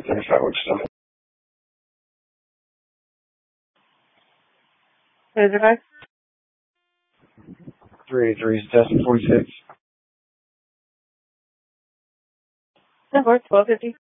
35 Wichita. What is it, guys? 383 is testing 46. That works, 1250.